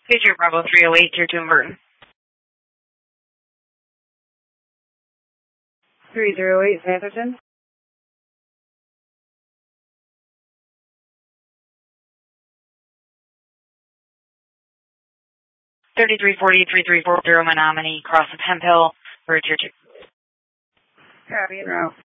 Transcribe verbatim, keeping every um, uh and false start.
Patriot Bravo three oh eight, Tier two in Burton. three oh eight, Atherton. thirty-three forty, three three four zero, Menominee, cross of Hemp Hill for Tier two. Copy, en route.